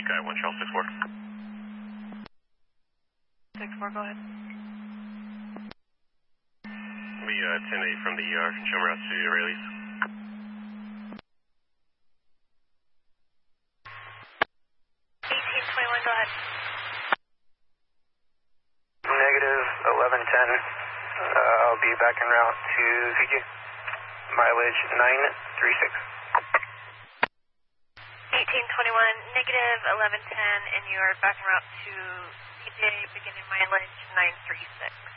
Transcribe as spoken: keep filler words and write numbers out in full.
Sky one Charles six four. six four, go ahead. We uh, ten eight from the E R, show me route to Rayleigh's. eighteen twenty-one, go ahead. Negative eleven ten. Uh, I'll be back en route to V J. Mileage nine three six. eighteen twenty-one, negative eleven ten, and you are back en route to V J, beginning mileage nine three six.